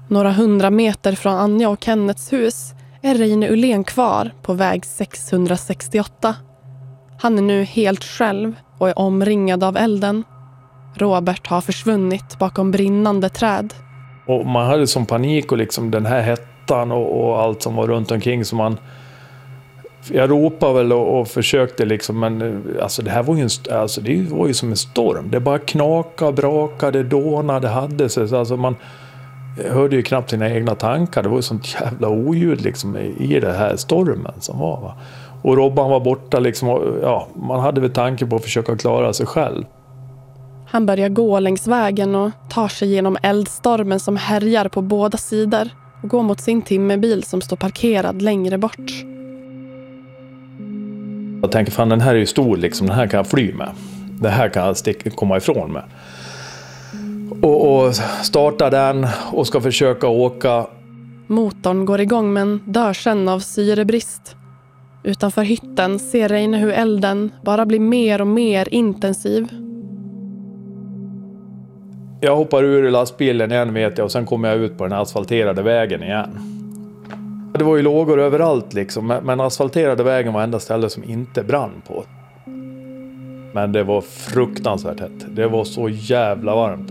Några 100 meter från Anja och Kennets hus är Reine Ullén kvar på väg 668. Han är nu helt själv och är omringad av elden. Robert har försvunnit bakom brinnande träd. Och man hade som panik och liksom den här hettan och allt som var runt omkring. Så jag ropade väl och försökte liksom, men alltså det här var ju, det var ju som en storm. Det bara knakade, brakade, dånade, hade sig. Alltså man hörde ju knappt sina egna tankar. Det var ju sånt jävla oljud liksom i det här stormen som var. Va? Och Robban var borta liksom, och, ja, man hade väl tanke på att försöka klara sig själv. Han börjar gå längs vägen och tar sig genom eldstormen som härjar på båda sidor och går mot sin timmerbil som står parkerad längre bort. Jag tänker, fan den här är ju stor liksom, den här kan jag fly med. Det här kan jag komma ifrån med. Och starta den och ska försöka åka. Motorn går igång men dör sen av syrebrist. Utanför hytten ser Reine hur elden bara blir mer och mer intensiv. Jag hoppar ur lastbilen igen vet jag och sen kommer jag ut på den asfalterade vägen igen. Det var ju lågor överallt liksom, men asfalterade vägen var enda stället som inte brann på. Men det var fruktansvärt hett. Det var så jävla varmt.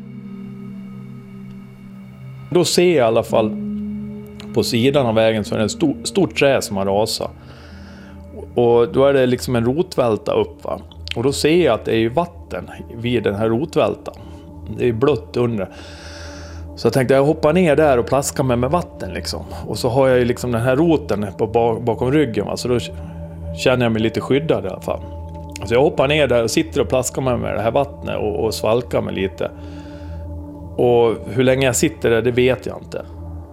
Då ser jag i alla fall på sidan av vägen så är det en stort trä som har rasat. Och då är det liksom en rotvälta upp va. Och då ser jag att det är vatten vid den här rotvältan. Det är blött under. Så jag tänkte jag hoppar ner där och plaskar mig med vatten liksom. Och så har jag ju liksom den här roten bakom ryggen va. Så då känner jag mig lite skyddad i alla fall. Så jag hoppar ner där och sitter och plaskar mig med det här vattnet och svalkar mig lite. Och hur länge jag sitter där, det vet jag inte.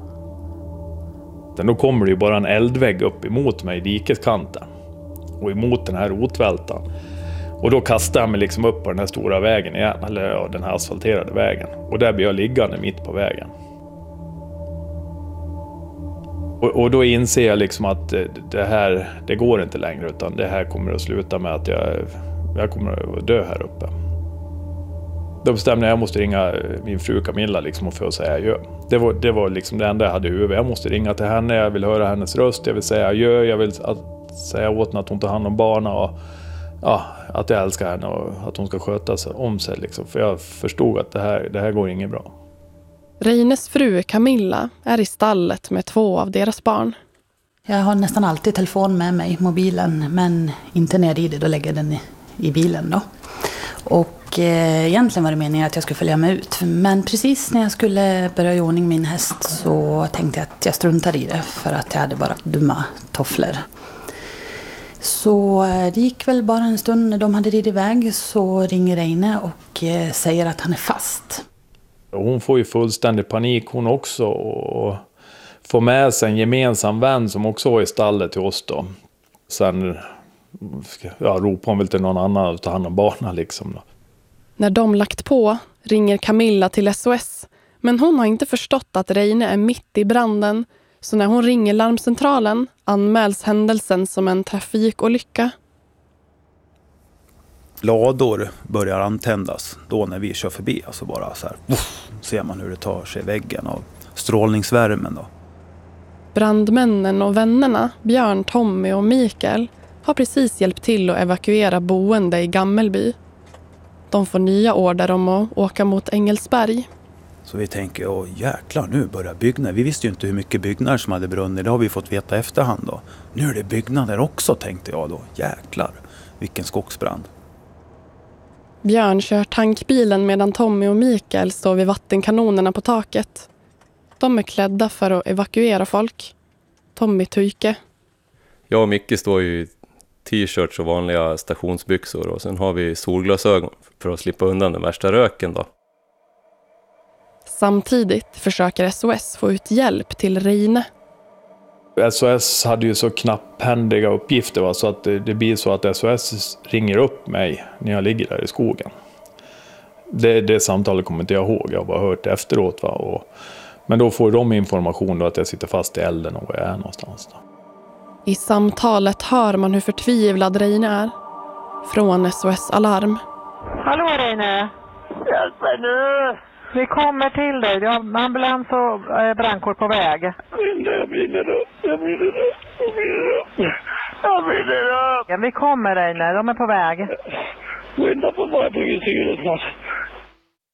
Då kommer det ju bara en eldvägg upp emot mig i dikeskanten. Och emot den här rotvältan. Och då kastar jag mig liksom upp på den här stora vägen igen. Eller ja, den här asfalterade vägen. Och där blir jag liggande mitt på vägen. Och då inser jag liksom att det går inte längre. Utan det här kommer att sluta med att jag kommer att dö här uppe. Då bestämde jag måste ringa min fru Camilla liksom och få säga adjö. Det var liksom det enda jag hade i huvudet. Jag måste ringa till henne, jag vill höra hennes röst, jag vill säga adjö, jag vill säga åt henne att hon tar hand om barnen och ja, att jag älskar henne och att hon ska sköta sig om sig liksom. För jag förstod att det här går inget bra. Reines fru Camilla är i stallet med 2 av deras barn. Jag har nästan alltid telefon med mig, mobilen, men inte när jag rider, då lägger jag den i bilen då. Och egentligen var det meningen att jag skulle följa med ut. Men precis när jag skulle börja i ordning min häst så tänkte jag att jag struntade i det för att jag hade bara dumma tofflor. Så det gick väl bara en stund när de hade ridit iväg så ringer Reine och säger att han är fast. Hon får ju fullständig panik hon också och får med sig en gemensam vän som också var i stallet till oss då. Sen ropar hon väl till någon annan och tar hand om barnen liksom då. När de lagt på ringer Camilla till SOS. Men hon har inte förstått att Reine är mitt i branden. Så när hon ringer larmcentralen anmäls händelsen som en trafikolycka. Lador börjar antändas då när vi kör förbi. Alltså bara så här, ser man hur det tar sig i väggen av strålningsvärmen då. Brandmännen och vännerna, Björn, Tommy och Mikael, har precis hjälpt till att evakuera boende i Gammelby. De får nya order om att åka mot Engelsberg. Så vi tänker, jäklar, nu börjar byggnader. Vi visste ju inte hur mycket byggnader som hade brunnit. Det har vi fått veta efterhand då. Nu är det byggnader också, tänkte jag då. Jäklar, vilken skogsbrand. Björn kör tankbilen medan Tommy och Mikael står vid vattenkanonerna på taket. De är klädda för att evakuera folk. Tommy Tujke. Jag och Micke står ju i t-shirts och vanliga stationsbyxor. Och sen har vi solglasögon för att slippa undan den värsta röken då. Samtidigt försöker SOS få ut hjälp till Reine. SOS hade ju så knapphändiga uppgifter va? Så att det blir så att SOS ringer upp mig när jag ligger där i skogen. Det samtalet kommer inte jag ihåg, jag har bara hört efteråt va? Men då får de information då att jag sitter fast i elden och var jag är någonstans då. I samtalet hör man hur förtvivlad Reine är. Från SOS Alarm. Hallå Reine! Hjälp mig nu! Vi kommer till dig. Vi har ambulans och brandkår på väg. Jag brinner upp. Vi kommer, Reine. De är på väg. Skynda på bara på ljuset snart.